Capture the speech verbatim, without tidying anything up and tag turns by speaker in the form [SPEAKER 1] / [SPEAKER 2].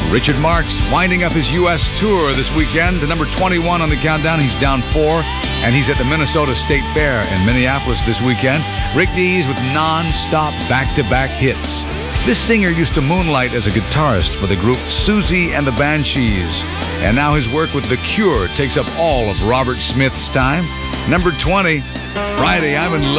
[SPEAKER 1] Richard Marx winding up his U S tour this weekend to number twenty-one on the countdown. He's down four, and he's at the Minnesota State Fair in Minneapolis this weekend. Rick Dees with non-stop back-to-back hits. This singer used to moonlight as a guitarist for the group Susie and the Banshees, and now his work with The Cure takes up all of Robert Smith's time. Number twenty, Friday, I'm in Love.